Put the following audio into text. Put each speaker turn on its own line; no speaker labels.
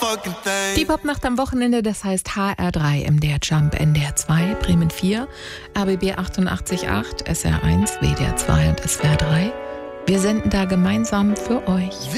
Die Popnacht am Wochenende, das heißt HR3, MDR Jump, NDR 2, Bremen 4, RBB 88.8, SR1, WDR 2 und SWR 3. Wir senden da gemeinsam für euch.